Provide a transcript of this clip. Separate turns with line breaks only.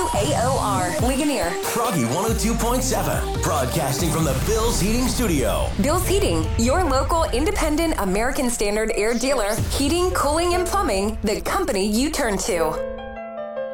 WAOR, Ligonier.
Froggy 102.7, broadcasting from the Bill's Heating Studio.
Bill's Heating, your local independent American Standard air dealer. Heating, cooling, and plumbing, the company you turn to.